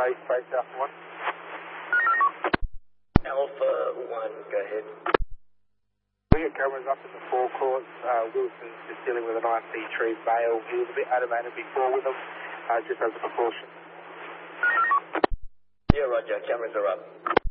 Base, Base Alpha 1. Alpha 1, go ahead. We got cameras up in the forecourt. Wilson's just dealing with an IC3 bail. He was a bit animated before with them, just as a precaution. Yeah, roger. Cameras are up.